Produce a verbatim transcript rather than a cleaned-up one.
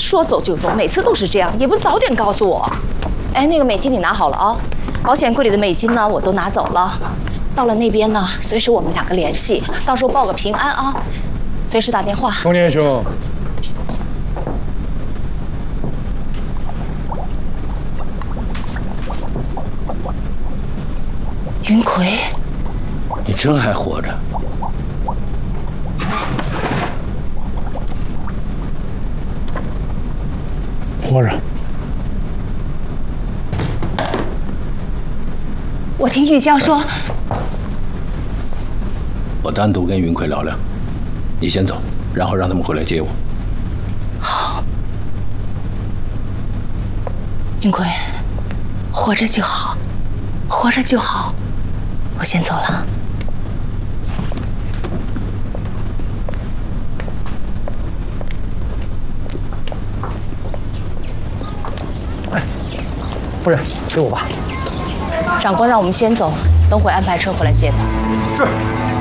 说走就走，每次都是这样，也不早点告诉我。哎，那个美金你拿好了啊，保险柜里的美金呢我都拿走了。到了那边呢，随时我们两个联系，到时候报个平安啊，随时打电话。 中年兄， 云葵， 你真还活着？ 活着。 我听玉娇说， 我单独跟云葵聊聊，你先走，然后让他们回来接我。 好，云葵，活着就好，活着就好，我先走了。 哎，夫人，随我吧。 长官让我们先走，等会安排车回来接他。 是。